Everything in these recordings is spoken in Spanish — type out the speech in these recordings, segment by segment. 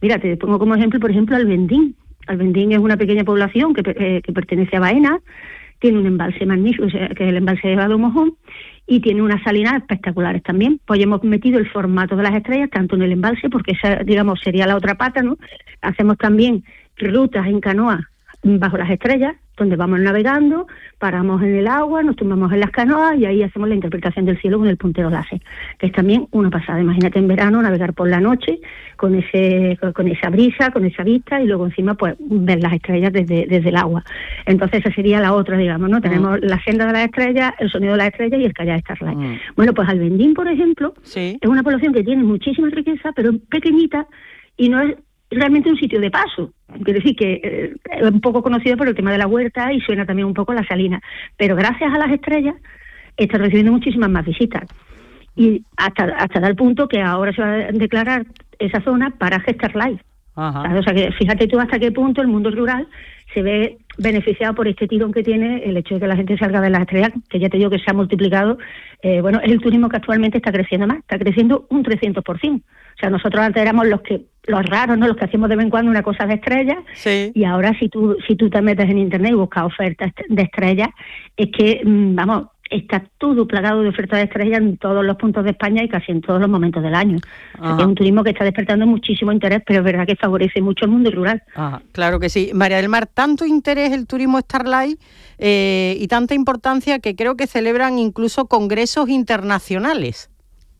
Mira, te pongo como ejemplo, por ejemplo, Albendín. Albendín es una pequeña población que pertenece a Baena, tiene un embalse magnífico, que es el embalse de Vado Mojón, y tiene unas salinas espectaculares también. Pues hemos metido el formato de las estrellas tanto en el embalse, porque esa, digamos, sería la otra pata, ¿no? Hacemos también rutas en canoa bajo las estrellas, donde vamos navegando, paramos en el agua, nos tumbamos en las canoas y ahí hacemos la interpretación del cielo con el puntero láser, que es también una pasada. Imagínate en verano navegar por la noche con esa brisa, con esa vista, y luego encima pues ver las estrellas desde el agua. Entonces esa sería la otra, digamos, ¿no? Tenemos la senda de las estrellas, el sonido de las estrellas y el kayak Starlight. Bueno, pues Albendín, por ejemplo, es una población que tiene muchísima riqueza, pero pequeñita, y no es realmente un sitio de paso. Quiero decir que es un poco conocido por el tema de la huerta y suena también un poco la salina, pero gracias a las estrellas está recibiendo muchísimas más visitas, y hasta tal punto que ahora se va a declarar esa zona paraje Starlight. O sea que fíjate tú hasta qué punto el mundo rural se ve beneficiado por este tirón que tiene el hecho de que la gente salga de las estrellas, que ya te digo que se ha multiplicado. Bueno, es el turismo que actualmente está creciendo más, está creciendo un 300%. O sea, nosotros antes éramos los raros, ¿no? Los que hacíamos de vez en cuando una cosa de estrellas, y ahora si tú te metes en internet y buscas ofertas de estrellas, es que, vamos, está todo plagado de ofertas de estrellas en todos los puntos de España y casi en todos los momentos del año. O sea, que es un turismo que está despertando muchísimo interés, pero es verdad que favorece mucho el mundo rural. Claro que sí. María del Mar, tanto interés el turismo Starlight y tanta importancia que creo que celebran incluso congresos internacionales.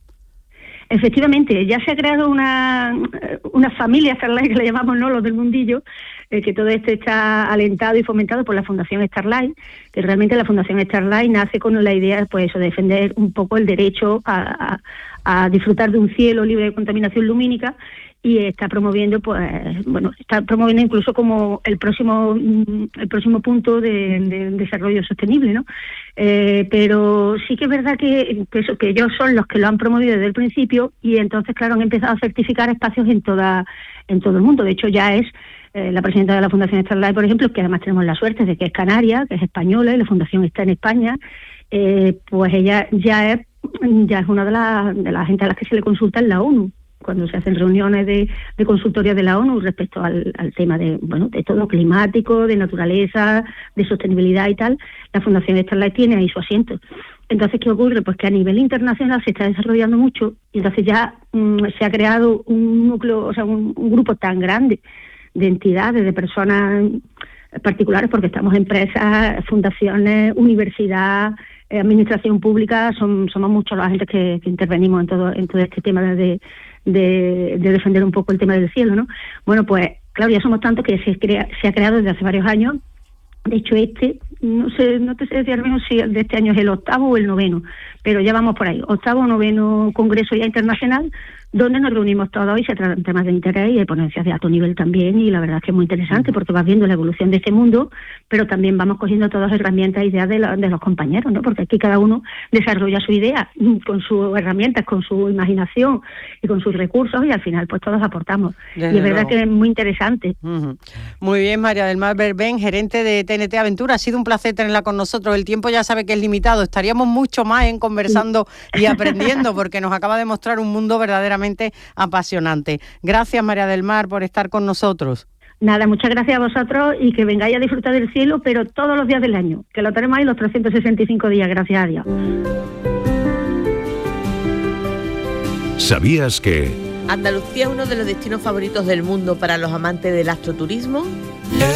Efectivamente, ya se ha creado una familia Starlight, que le llamamos, ¿no?, los del mundillo, que todo esto está alentado y fomentado por la Fundación Starlight, que realmente la Fundación Starlight nace con la idea, pues eso, de defender un poco el derecho a disfrutar de un cielo libre de contaminación lumínica, y está promoviendo, pues, bueno, está promoviendo incluso como el próximo punto de desarrollo sostenible, ¿no? Pero sí que es verdad que ellos son los que lo han promovido desde el principio, y entonces, claro, han empezado a certificar espacios en todo el mundo. De hecho, ya es la presidenta de la Fundación Starlight, por ejemplo, que además tenemos la suerte de que es canaria, que es española, y la fundación está en España. Pues ella ya es una de las gente a las que se le consulta en la ONU, cuando se hacen reuniones de consultoría de la ONU respecto al tema de todo climático, de naturaleza, de sostenibilidad y tal. La Fundación Starlight tiene ahí su asiento. Entonces, ¿qué ocurre? Pues que a nivel internacional se está desarrollando mucho, y entonces ya se ha creado un núcleo, o sea, un grupo tan grande de entidades, de personas particulares, porque estamos empresas, fundaciones, universidad, administración pública, somos muchos la gente que intervenimos en todo este tema de defender un poco el tema del cielo, ¿no? Bueno, pues claro, ya somos tantos que se ha creado desde hace varios años. De hecho, no te sé decir al menos si de este año es el 8º o el 9º, pero ya vamos por ahí, 8º o 9º Congreso ya internacional, donde nos reunimos todos y se tratan temas de interés y de ponencias de alto nivel también, y la verdad es que es muy interesante porque vas viendo la evolución de este mundo, pero también vamos cogiendo todas las herramientas e ideas de los compañeros, ¿no? Porque aquí cada uno desarrolla su idea con sus herramientas, con su imaginación y con sus recursos, y al final pues todos aportamos. Desde y es verdad que es muy interesante. Muy bien, María del Mar Berbén, gerente de TNT Aventura, ha sido un placer tenerla con nosotros. El tiempo ya sabe que es limitado, estaríamos mucho más conversando y aprendiendo, porque nos acaba de mostrar un mundo verdaderamente apasionante. Gracias, María del Mar, por estar con nosotros. Nada, muchas gracias a vosotros, y que vengáis a disfrutar del cielo, pero todos los días del año, que lo tenemos ahí los 365 días, gracias a Dios. ¿Sabías que Andalucía es uno de los destinos favoritos del mundo para los amantes del astroturismo?